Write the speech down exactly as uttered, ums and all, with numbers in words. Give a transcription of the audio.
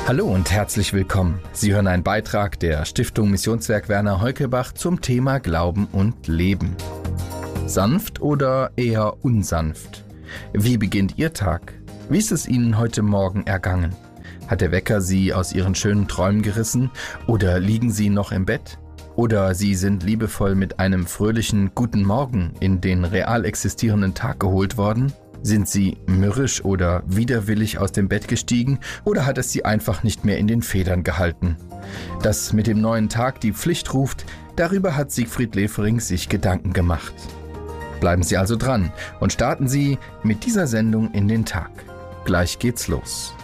Hallo und herzlich willkommen. Sie hören einen Beitrag der Stiftung Missionswerk Werner Heukelbach zum Thema Glauben und Leben. Sanft oder eher unsanft? Wie beginnt Ihr Tag? Wie ist es Ihnen heute Morgen ergangen? Hat der Wecker Sie aus Ihren schönen Träumen gerissen oder liegen Sie noch im Bett? Oder Sie sind liebevoll mit einem fröhlichen Guten Morgen in den real existierenden Tag geholt worden? Sind Sie mürrisch oder widerwillig aus dem Bett gestiegen oder hat es Sie einfach nicht mehr in den Federn gehalten? Dass mit dem neuen Tag die Pflicht ruft, darüber hat Siegfried Lefering sich Gedanken gemacht. Bleiben Sie also dran und starten Sie mit dieser Sendung in den Tag. Gleich geht's los.